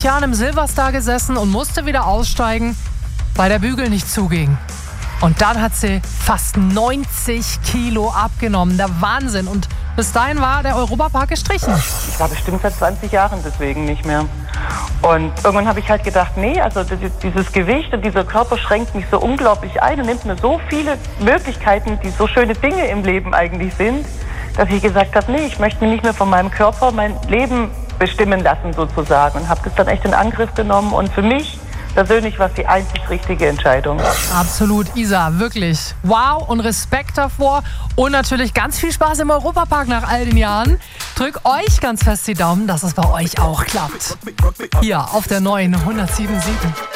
Jahren im Silverstar gesessen und musste wieder aussteigen, weil der Bügel nicht zuging. Und dann hat sie fast 90 Kilo abgenommen. Der Wahnsinn. Und bis dahin war der Europapark gestrichen. Ich war bestimmt seit 20 Jahren deswegen nicht mehr. Und irgendwann habe ich halt gedacht, nee, also dieses Gewicht und dieser Körper schränkt mich so unglaublich ein und nimmt mir so viele Möglichkeiten, die so schöne Dinge im Leben eigentlich sind, dass ich gesagt habe, nee, ich möchte mir nicht mehr von meinem Körper mein Leben bestimmen lassen sozusagen. Und habe das dann echt in Angriff genommen und für mich persönlich war es die einzig richtige Entscheidung. Absolut, Isa, wirklich. Wow und Respekt davor. Und natürlich ganz viel Spaß im Europapark nach all den Jahren. Drück euch ganz fest die Daumen, dass es bei euch auch klappt. Hier auf der neuen 107.7.